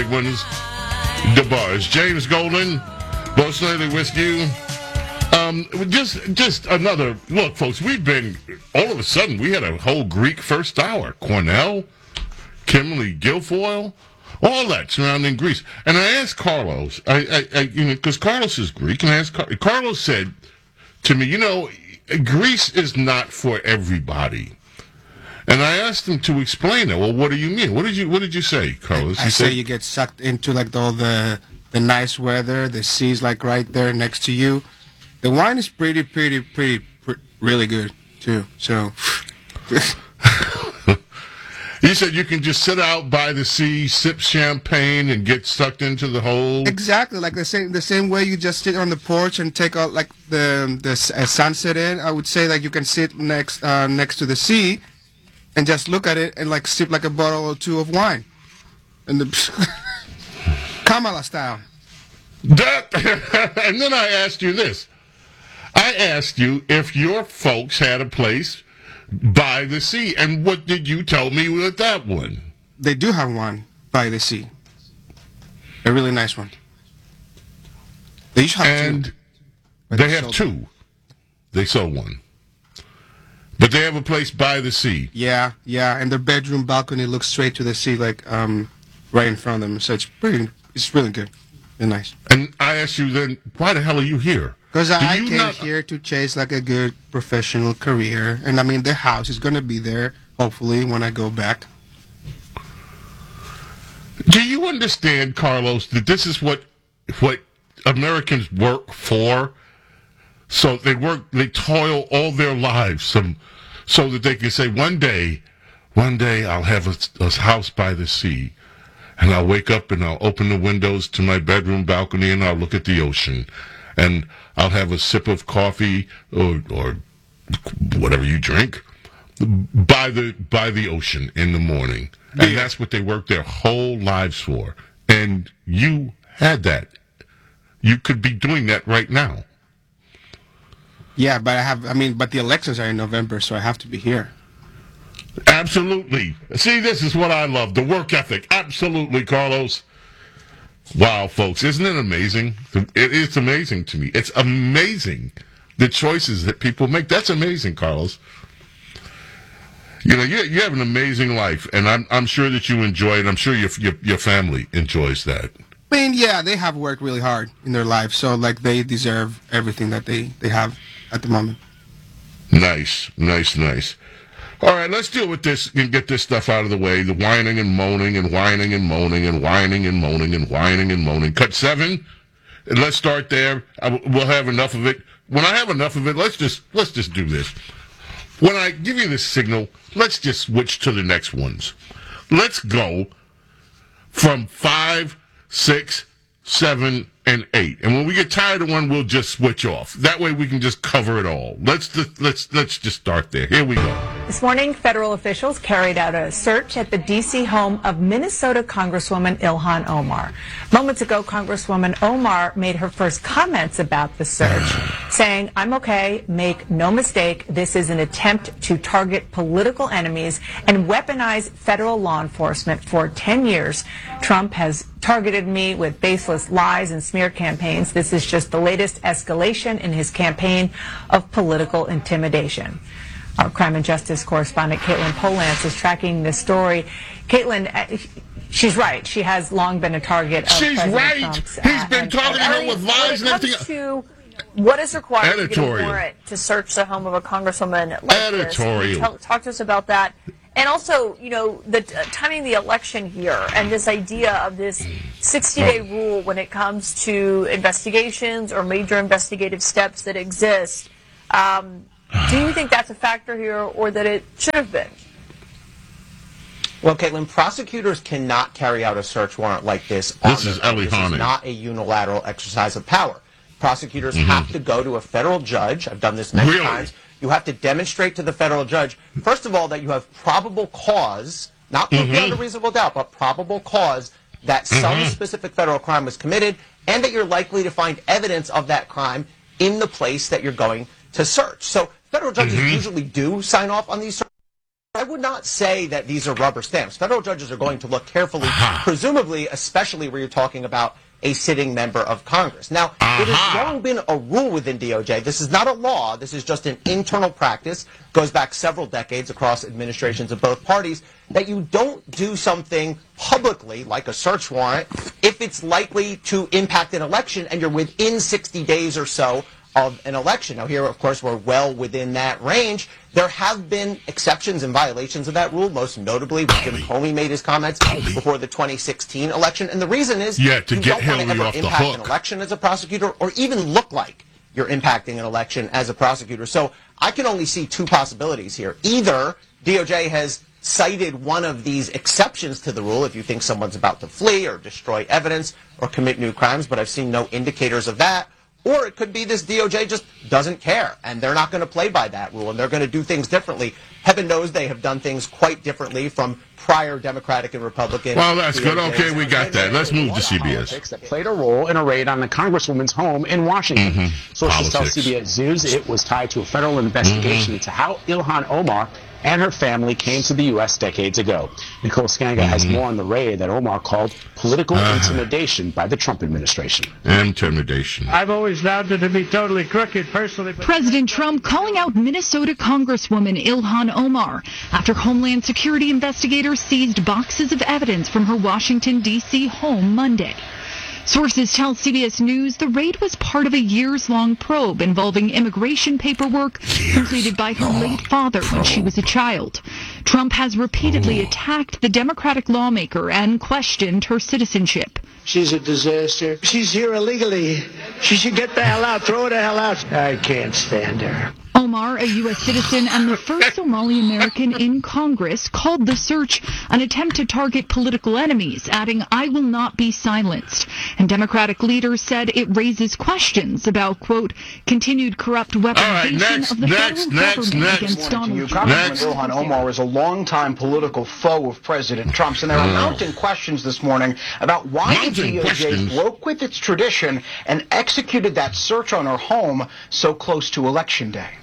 ones, the bars. James Golden, Boss Lady with you. Just another look, folks. We've been all of a sudden we had a whole Greek first hour. Cornell, Kimberly Guilfoyle, all that surrounding Greece. And I asked Carlos, because Carlos is Greek, and I asked Carlos said to me, Greece is not for everybody. And I asked him to explain that. Well, what do you mean? What did you say, Carlos? I say you get sucked into like all the nice weather. The sea's like right there next to you. The wine is pretty really good too. So you said you can just sit out by the sea, sip champagne, and get sucked into the whole. Exactly, like the same way you just sit on the porch and take out like the sunset in. I would say like you can sit next to the sea and just look at it and like sip like a bottle or two of wine, and the Kamala style. And then I asked you this. I asked you if your folks had a place by the sea, and what did you tell me with that one? They do have one by the sea. A really nice one. They usually have two. They have two. They sold one. But they have a place by the sea. Yeah, and their bedroom balcony looks straight to the sea, like right in front of them. So it's really good and nice. And I asked you then, why the hell are you here? Because I came here to chase like a good professional career, and I mean the house is going to be there hopefully when I go back. Do you understand, Carlos, that this is what Americans work for? So they toil all their lives so that they can say one day I'll have a house by the sea, and I'll wake up and I'll open the windows to my bedroom balcony and I'll look at the ocean, and I'll have a sip of coffee or whatever you drink by the ocean in the morning. And that's what they work their whole lives for. And you had that. You could be doing that right now. Yeah, but the elections are in November, so I have to be here. Absolutely. See, this is what I love, the work ethic. Absolutely, Carlos. Wow, folks, isn't it amazing? It's amazing to me. It's amazing the choices that people make. That's amazing, Carlos. You have an amazing life, and I'm sure that you enjoy it. I'm sure your family enjoys that. I mean, yeah, they have worked really hard in their life, so like they deserve everything that they have at the moment. Nice. All right, let's deal with this and get this stuff out of the way. The whining and moaning and whining and moaning and whining and moaning and whining and moaning. Cut 7. And let's start there. We'll have enough of it. When I have enough of it, let's just do this. When I give you this signal, let's just switch to the next ones. Let's go from 5, 6, 7, and 8. And when we get tired of one, we'll just switch off. That way we can just cover it all. Let's just start there. Here we go. This morning, federal officials carried out a search at the D.C. home of Minnesota Congresswoman Ilhan Omar. Moments ago, Congresswoman Omar made her first comments about the search, saying, "I'm okay, make no mistake, this is an attempt to target political enemies and weaponize federal law enforcement. For 10 years, Trump has targeted me with baseless lies and smear campaigns. This is just the latest escalation in his campaign of political intimidation." Our crime and justice correspondent Caitlin Polance is tracking this story. Caitlin, she's right. She has long been a target of President Trump's. He's been targeting her with lies and everything. To what is required to get a warrant to search the home of a congresswoman like this? Talk to us about that. And also, the timing the election here and this idea of this 60-day rule when it comes to investigations or major investigative steps that exist. Do you think that's a factor here, or that it should have been? Well, Caitlin, prosecutors cannot carry out a search warrant like this. This is not a unilateral exercise of power. Prosecutors have to go to a federal judge. I've done this many times. You have to demonstrate to the federal judge, first of all, that you have probable cause, not beyond a reasonable doubt, but probable cause that some specific federal crime was committed, and that you're likely to find evidence of that crime in the place that you're going to search. So federal judges usually do sign off on these I would not say that these are rubber stamps. Federal judges are going to look carefully, presumably, especially where you're talking about a sitting member of Congress. Now, it has long been a rule within DOJ. This is not a law. This is just an internal practice. Goes back several decades across administrations of both parties, that you don't do something publicly, like a search warrant, if it's likely to impact an election and you're within 60 days or so of an election. Now here, of course, we're well within that range. There have been exceptions and violations of that rule, most notably when Jim Comey made his comments before the 2016 election. And the reason is to you get don't want to Hillary ever off the impact hook. an election as a prosecutor or even look like you're impacting an election as a prosecutor. So I can only see two possibilities here. Either DOJ has cited one of these exceptions to the rule if you think someone's about to flee or destroy evidence or commit new crimes, but I've seen no indicators of that. Or it could be this DOJ just doesn't care, and they're not going to play by that rule, and they're going to do things differently. Heaven knows they have done things quite differently from prior Democratic and Republican. Well, that's good. DOJs. Okay, we got that. Let's move to CBS. That played a role in a raid on the Congresswoman's home in Washington. Sources tell Politics. CBS News it was tied to a federal investigation into how Ilhan Omar and her family came to the U.S. decades ago. Nicole Skanga has more on the raid that Omar called political intimidation by the Trump administration. Intimidation. I've always found it to be totally crooked, personally. President Trump calling out Minnesota Congresswoman Ilhan Omar after Homeland Security investigators seized boxes of evidence from her Washington, D.C. home Monday. Sources tell CBS News the raid was part of a years-long probe involving immigration paperwork completed by her late father when she was a child. Trump has repeatedly attacked the Democratic lawmaker and questioned her citizenship. She's a disaster. She's here illegally. She should get the hell out. Throw her the hell out. I can't stand her. Omar, a U.S. citizen and the first Somali American in Congress, called the search an attempt to target political enemies, adding, "I will not be silenced." And Democratic leaders said it raises questions about, quote, continued corrupt weaponization of the federal government against Donald Trump. Congresswoman Ilhan Omar is a longtime political foe of President Trump's, and there are mounting questions this morning about why the DOJ broke with its tradition and executed that search on her home so close to Election Day.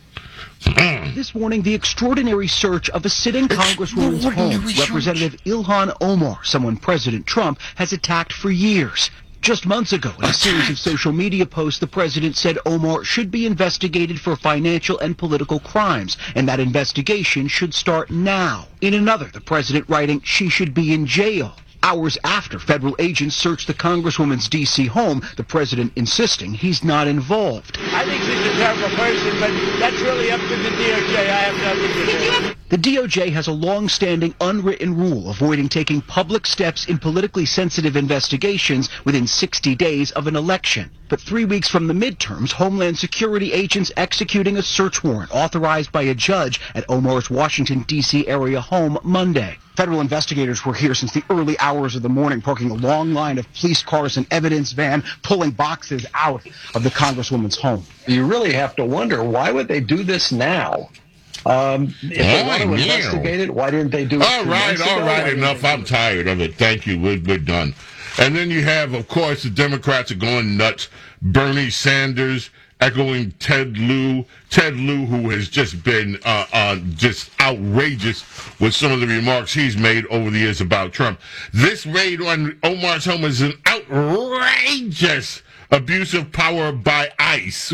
This morning, the extraordinary search of a sitting Congresswoman's home, Representative Ilhan Omar, someone President Trump has attacked for years. Just months ago, in a series of social media posts, the president said Omar should be investigated for financial and political crimes, and that investigation should start now. In another, the president writing she should be in jail. Hours after federal agents searched the Congresswoman's D.C. home, the president insisting he's not involved. I think she's a terrible person, but that's really up to the DOJ. I have nothing to do. The DOJ has a long-standing unwritten rule avoiding taking public steps in politically sensitive investigations within 60 days of an election. But 3 weeks from the midterms, Homeland Security agents executing a search warrant authorized by a judge at Omar's Washington, D.C. area home Monday. Federal investigators were here since the early hours of the morning, parking a long line of police cars and evidence van, pulling boxes out of the Congresswoman's home. You really have to wonder, why would they do this now? If they want to investigate it, why didn't they do it? All right, enough. I'm tired of it. Thank you. We're done. And then you have, of course, the Democrats are going nuts. Bernie Sanders echoing Ted Lieu, who has just been just outrageous with some of the remarks he's made over the years about Trump. This raid on Omar's home is an outrageous abuse of power by ICE.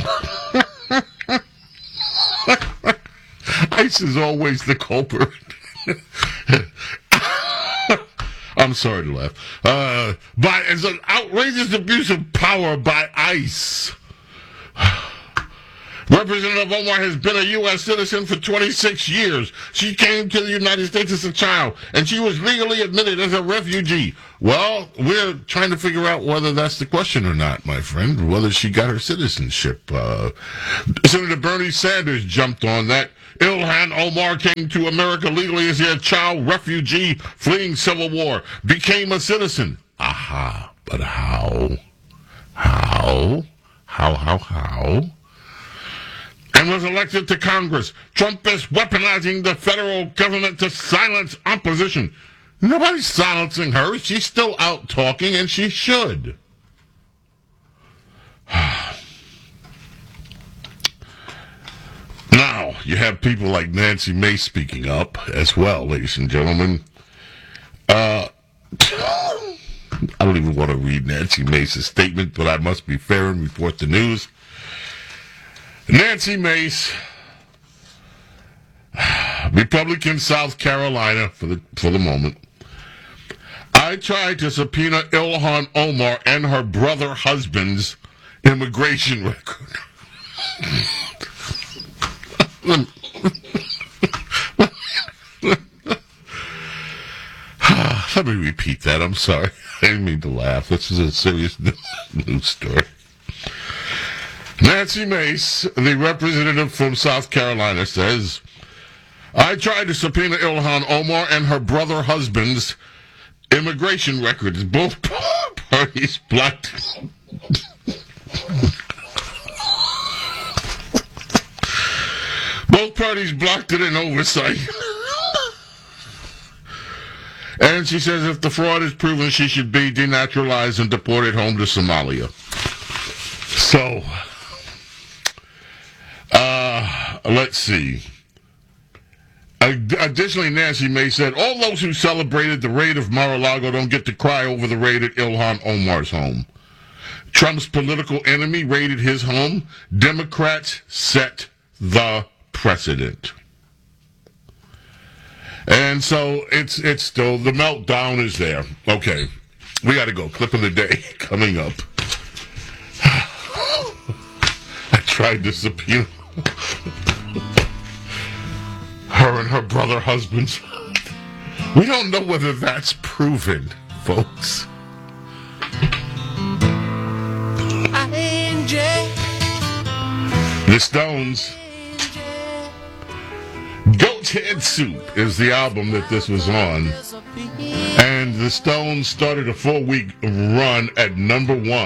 ICE is always the culprit. I'm sorry to laugh. But it's an outrageous abuse of power by ICE. Representative Omar has been a U.S. citizen for 26 years. She came to the United States as a child, and she was legally admitted as a refugee. Well, we're trying to figure out whether that's the question or not, my friend, whether she got her citizenship. Senator Bernie Sanders jumped on that. Ilhan Omar came to America legally as a child refugee fleeing civil war, became a citizen. Aha, but how? How? And was elected to Congress. Trump is weaponizing the federal government to silence opposition. Nobody's silencing her. She's still out talking, and she should. Now, you have people like Nancy Mace speaking up as well, ladies and gentlemen. I don't even want to read Nancy Mace's statement, but I must be fair and report the news. Nancy Mace, Republican, South Carolina, for the moment. I tried to subpoena Ilhan Omar and her brother husband's immigration record. Let me repeat that. I'm sorry. I didn't mean to laugh. This is a serious news story. Nancy Mace, the representative from South Carolina, says, I tried to subpoena Ilhan Omar and her brother husband's immigration records. Both parties blocked. Both parties blocked it in oversight. And she says if the fraud is proven, she should be denaturalized and deported home to Somalia. So, let's see. Additionally, Nancy Mace said, all those who celebrated the raid of Mar-a-Lago don't get to cry over the raid at Ilhan Omar's home. Trump's political enemy raided his home. Democrats set the precedent. And so it's still, the meltdown is there. Okay, we got to go. Clip of the day coming up. I tried to subpoena her and her brother husbands. We don't know whether that's proven, folks. The Stones. Goat's Head Soup is the album that this was on. And the Stones started a 4-week run at number 1,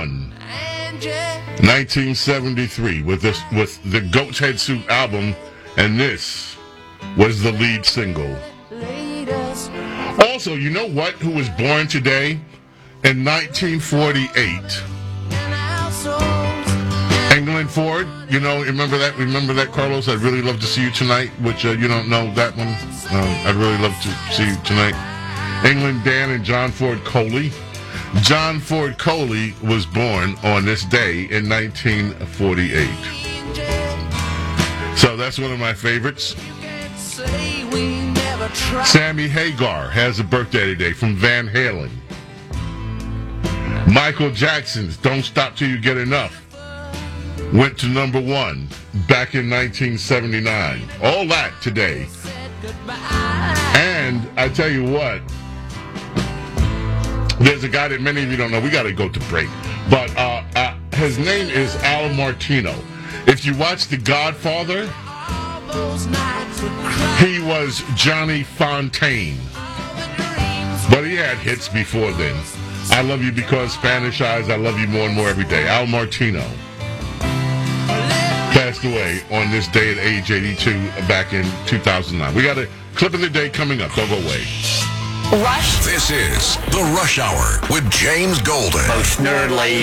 1973, with the Goat's Head Soup album, and this was the lead single. Also, you know what? Who was born today? In 1948. England Ford, you know, remember that, Carlos? I'd really love to see you tonight, which you don't know that one. I'd really love to see you tonight. England Dan and John Ford Coley. John Ford Coley was born on this day in 1948. So that's one of my favorites. Sammy Hagar has a birthday today from Van Halen. Michael Jackson's Don't Stop Till You Get Enough went to number 1 back in 1979. All that today. And I tell you what, there's a guy that many of you don't know. We got to go to break. But his name is Al Martino. If you watch The Godfather, he was Johnny Fontaine. But he had hits before then. I Love You Because Spanish Eyes, I Love You More and More Every Day. Al Martino passed away on this day at age 82 back in 2009. We got a clip of the day coming up. Don't go away. Rush. This is The Rush Hour with James Golden. Most nerdly.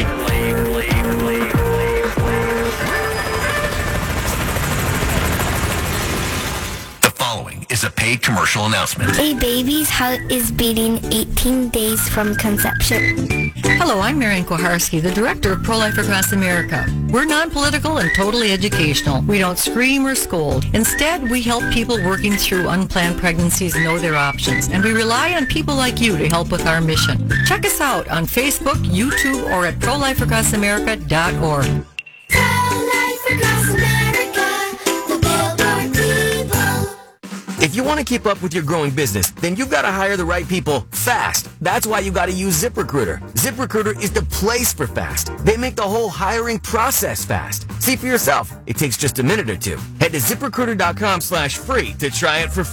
The following is a paid commercial announcement. A baby's heart is beating 18 days from conception. Hello, I'm Marian Koharski, the director of Pro-Life Across America. We're non-political and totally educational. We don't scream or scold. Instead, we help people working through unplanned pregnancies know their options, and we rely on people like you to help with our mission. Check us out on Facebook, YouTube, or at ProLifeAcrossAmerica.org. Pro-Life Across America, the Billboard people. If you want to keep up with your growing business, then you've got to hire the right people fast. That's why you got to use ZipRecruiter. ZipRecruiter is the place for fast. They make the whole hiring process fast. See for yourself. It takes just a minute or two. Head to ZipRecruiter.com/free to try it for free.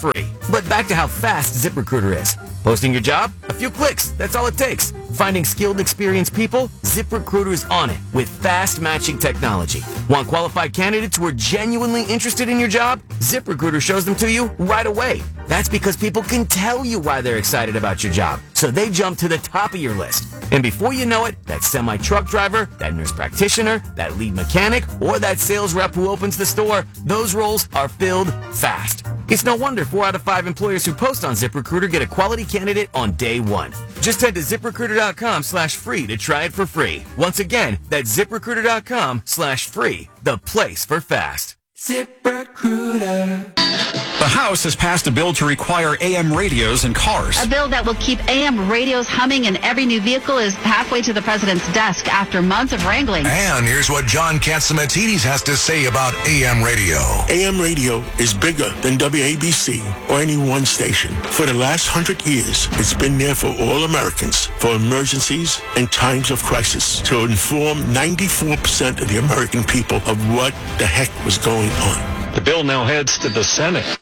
But back to how fast ZipRecruiter is. Posting your job? A few clicks. That's all it takes. Finding skilled, experienced people? ZipRecruiter's on it with fast matching technology. Want qualified candidates who are genuinely interested in your job? ZipRecruiter shows them to you right away. That's because people can tell you why they're excited about your job, so they jump to the top of your list. And before you know it, that semi-truck driver, that nurse practitioner, that lead mechanic, or that sales rep who opens the store, those roles are filled fast. It's no wonder 4 out of 5 employers who post on ZipRecruiter get a quality candidate on day one. Just head to ZipRecruiter.com/free to try it for free. Once again, that's ZipRecruiter.com/free, the place for fast. ZipRecruiter. The House has passed a bill to require AM radios in cars. A bill that will keep AM radios humming in every new vehicle is halfway to the president's desk after months of wrangling. And here's what John Catsimatidis has to say about AM radio. AM radio is bigger than WABC or any one station. For the last 100 years, it's been there for all Americans, for emergencies and times of crisis, to inform 94% of the American people of what the heck was going on. The bill now heads to the Senate.